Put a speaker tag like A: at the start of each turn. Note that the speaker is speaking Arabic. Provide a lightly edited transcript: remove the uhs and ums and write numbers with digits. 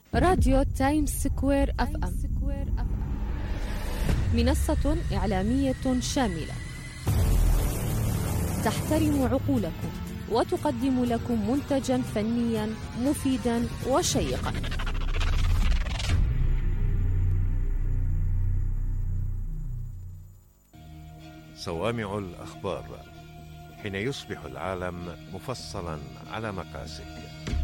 A: راديو تايمز سكوير أف أم، منصة إعلامية شاملة تحترم عقولكم وتقدم لكم منتجا فنيا مفيدا وشيقا.
B: صوامع الأخبار، حين يصبح العالم مفصلا على مقاسك.